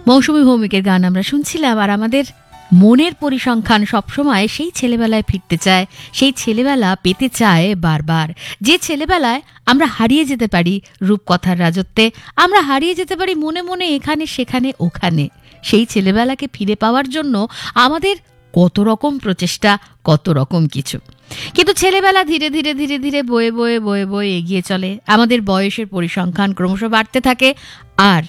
মৌসুমী ভৌমিকের গান আমরা শুনছিলাম। আর আমাদের মনের পরিসংখ্যান সবসময় সেই ছেলেবেলায় ফিরতে চায়, সেই ছেলেবেলা পেতে চায় বারবার, যে ছেলেবেলায় আমরা হারিয়ে যেতে পারি রূপকথার রাজত্বে, আমরা হারিয়ে যেতে পারি মনে মনে এখানে সেখানে ওখানে। সেই ছেলেবেলাকে ফিরে পাওয়ার জন্য আমাদের কত রকম প্রচেষ্টা, কত রকম কিছু। কিন্তু ছেলেবেলা ধীরে ধীরে ধীরে ধীরে বয়ে বয়ে বয়ে বয়ে এগিয়ে চলে, আমাদের বয়সের পরিসংখ্যান ক্রমশ বাড়তে থাকে, আর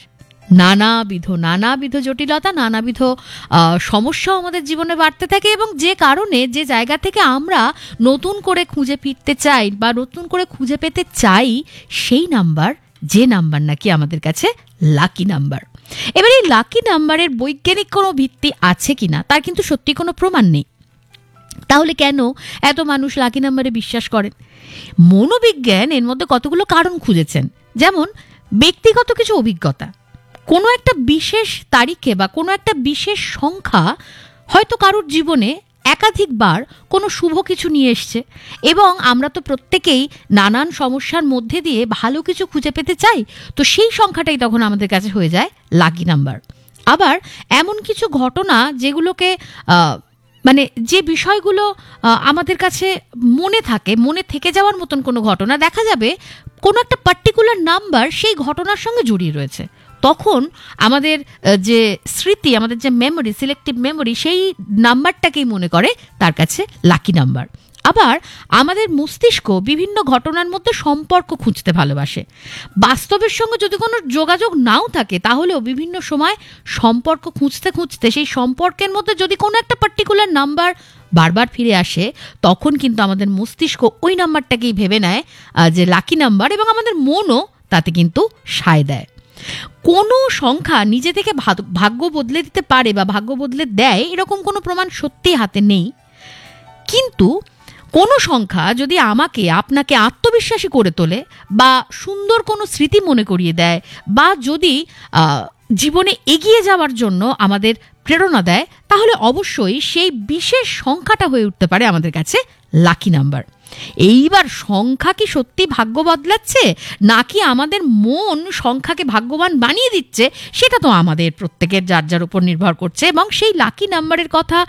নানাবিধ জটিলতা, নানাবিধ সমস্যাও আমাদের জীবনে বাড়তে থাকে। এবং যে কারণে, যে জায়গা থেকে আমরা নতুন করে খুঁজে ফিরতে চাই বা নতুন করে খুঁজে পেতে চাই সেই নাম্বার, যে নাম্বার নাকি আমাদের কাছে লাকি নাম্বার। এবার এই লাকি নাম্বারের বৈজ্ঞানিক কোনো ভিত্তি আছে কিনা তার কিন্তু সত্যি কোনো প্রমাণ নেই। তাহলে কেন এত মানুষ লাকি নাম্বারে বিশ্বাস করেন? মনোবিজ্ঞান এর মধ্যে কতগুলো কারণ খুঁজেছেন। যেমন ব্যক্তিগত কিছু অভিজ্ঞতা, কোনো একটা বিশেষ তারিখে বা কোনো একটা বিশেষ সংখ্যা হয়তো কারোর জীবনে একাধিকবার কোনো শুভ কিছু নিয়ে এসছে, এবং আমরা তো প্রত্যেকেই নানান সমস্যার মধ্যে দিয়ে ভালো কিছু খুঁজে পেতে চাই, তো সেই সংখ্যাটাই তখন আমাদের কাছে হয়ে যায় লাকি নাম্বার। আবার এমন কিছু ঘটনা যেগুলোকে মানে যে বিষয়গুলো আমাদের কাছে মনে থাকে, মনে থেকে যাওয়ার মতন কোনো ঘটনা, দেখা যাবে কোনো একটা পার্টিকুলার নাম্বার সেই ঘটনার সঙ্গে জড়িয়ে রয়েছে, তখন আমাদের যে স্মৃতি, আমাদের যে মেমোরি, সিলেক্টিভ মেমোরি, সেই নাম্বারটাকেই মনে করে তার কাছে লাকি নাম্বার। আবার আমাদের মস্তিষ্ক বিভিন্ন ঘটনার মধ্যে সম্পর্ক খুঁজতে ভালোবাসে। বাস্তবের সঙ্গে যদি কোনো যোগাযোগ নাও থাকে, তাহলেও বিভিন্ন সময় সম্পর্ক খুঁজতে খুঁজতে সেই সম্পর্কের মধ্যে যদি কোনো একটা পার্টিকুলার নাম্বার বারবার ফিরে আসে, তখন কিন্তু আমাদের মস্তিষ্ক ওই নাম্বারটাকেই ভেবে নেয় যে লাকি নাম্বার, এবং আমাদের মনও তাতে কিন্তু সায় দেয়। কোনো সংখ্যা নিজে থেকে ভাগ্য বদলে দিতে পারে বা ভাগ্য বদলে দেয়, এরকম কোনো প্রমাণ সত্যি হাতে নেই। কিন্তু কোনো সংখ্যা যদি আমাকে, আপনাকে আত্মবিশ্বাসী করে তোলে, বা সুন্দর কোনো স্মৃতি মনে করিয়ে দেয়, বা যদি জীবনে এগিয়ে যাওয়ার জন্য আমাদের প্রেরণা দেয়, তাহলে অবশ্যই সেই বিশেষ সংখ্যাটা হয়ে উঠতে পারে আমাদের কাছে লাকি নাম্বার। এইবার সংখ্যা কি সত্যি ভাগ্য বদলাচ্ছে, নাকি আমাদের মন সংখ্যাকে ভাগ্যবান বানিয়ে দিচ্ছে, সেটা তো আমাদের প্রত্যেকের যার যার উপর নির্ভর করছে। এবং সেই লাকি নাম্বারের কথা